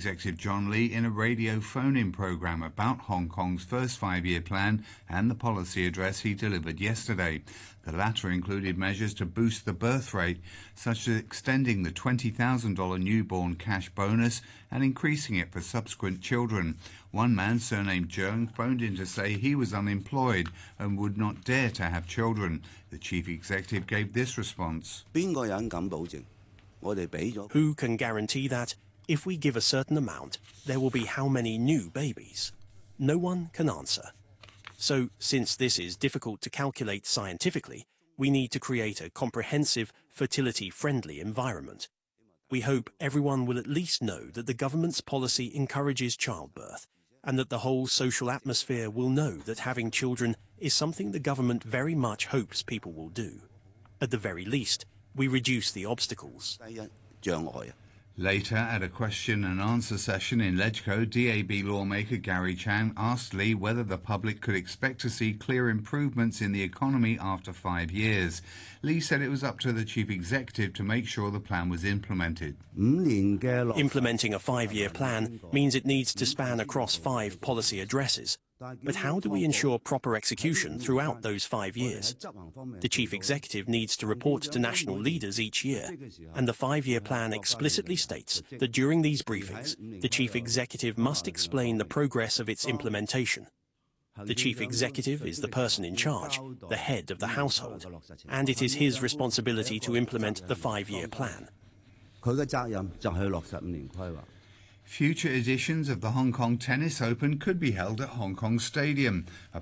Executive John Lee in a radio phone-in program about Hong Kong's first five-year plan and the policy address he delivered yesterday. The latter included measures to boost the birth rate, such as extending the $20,000 newborn cash bonus and increasing it for subsequent children. One man, surnamed Jung, phoned in to say he was unemployed and would not dare to have children. The chief executive gave this response. Who can guarantee that, if we give a certain amount, there will be how many new babies? No one can answer. So, since this is difficult to calculate scientifically, we need to create a comprehensive, fertility-friendly environment. We hope everyone will at least know that the government's policy encourages childbirth, and that the whole social atmosphere will know that having children is something the government very much hopes people will do. At the very least, we reduce the obstacles. Later, at a question and answer session in Legco, DAB lawmaker Gary Chan asked Lee whether the public could expect to see clear improvements in the economy after 5 years. Lee said it was up to the chief executive to make sure the plan was implemented. Implementing a 5-year plan means it needs to span across 5 policy addresses. But how do we ensure proper execution throughout those 5 years? The chief executive needs to report to national leaders each year, and the 5-year plan explicitly states that during these briefings, the chief executive must explain the progress of its implementation. The chief executive is the person in charge, the head of the household, and it is his responsibility to implement the 5-year plan. Future editions of the Hong Kong Tennis Open could be held at Hong Kong Stadium, a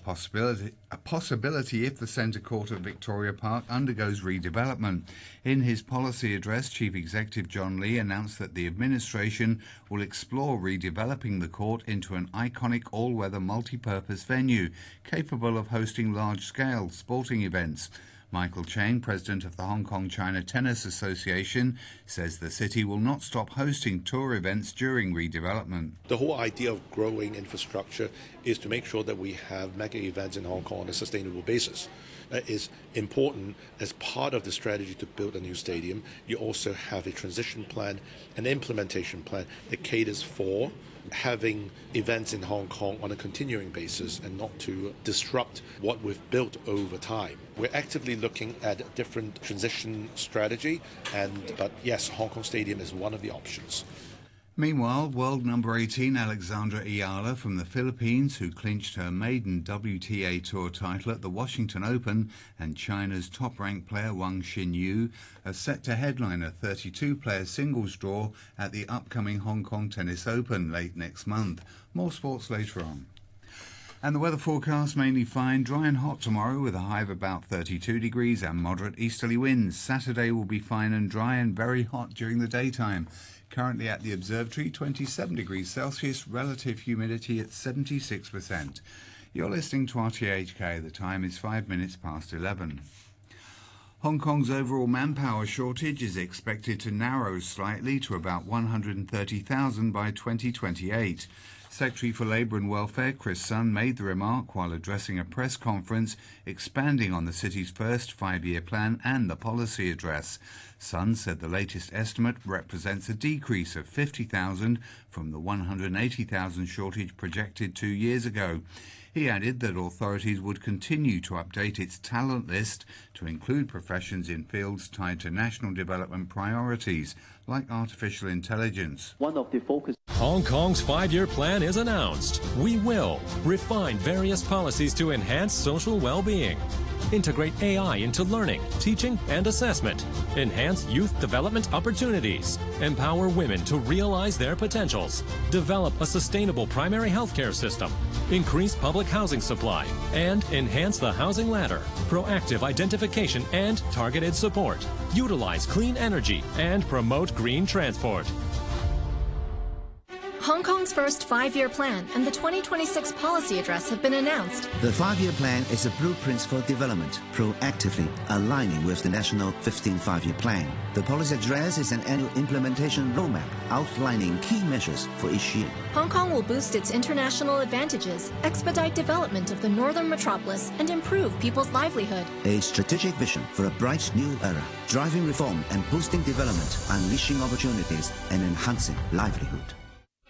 possibility if the centre court at Victoria Park undergoes redevelopment. In his policy address, Chief Executive John Lee announced that the administration will explore redeveloping the court into an iconic all-weather multi-purpose venue capable of hosting large-scale sporting events. Michael Chang, president of the Hong Kong China Tennis Association, says the city will not stop hosting tour events during redevelopment. The whole idea of growing infrastructure is to make sure that we have mega events in Hong Kong on a sustainable basis. That is important as part of the strategy to build a new stadium. You also have a transition plan, an implementation plan that caters for having events in Hong Kong on a continuing basis and not to disrupt what we've built over time. We're actively looking at a different transition strategy, but yes, Hong Kong Stadium is one of the options. Meanwhile, world number 18 Alexandra Ayala from the Philippines, who clinched her maiden WTA Tour title at the Washington Open, and China's top-ranked player Wang Xinyu, are set to headline a 32-player singles draw at the upcoming Hong Kong Tennis Open late next month. More sports later on. And the weather forecast: mainly fine, dry and hot tomorrow with a high of about 32 degrees and moderate easterly winds. Saturday will be fine and dry and very hot during the daytime. Currently at the observatory, 27 degrees Celsius, relative humidity at 76%. You're listening to RTHK. The time is 5 minutes past 11. Hong Kong's overall manpower shortage is expected to narrow slightly to about 130,000 by 2028. Secretary for Labour and Welfare Chris Sun made the remark while addressing a press conference expanding on the city's first 5-year plan and the policy address. Sun said the latest estimate represents a decrease of 50,000 from the 180,000 shortage projected 2 years ago. He added that authorities would continue to update its talent list to include professions in fields tied to national development priorities, like artificial intelligence. One of the focus. Hong Kong's 5-year plan is announced. We will refine various policies to enhance social well-being, integrate AI into learning, teaching, and assessment, enhance youth development opportunities, empower women to realize their potentials, develop a sustainable primary healthcare system, increase public housing supply, and enhance the housing ladder, proactive identification and targeted support, utilize clean energy, and promote green transport. Hong Kong's first 5-year plan and the 2026 policy address have been announced. The 5-year plan is a blueprint for development, proactively aligning with the national 15th 5-year plan. The policy address is an annual implementation roadmap outlining key measures for each year. Hong Kong will boost its international advantages, expedite development of the northern metropolis, and improve people's livelihood. A strategic vision for a bright new era, driving reform and boosting development, unleashing opportunities and enhancing livelihood.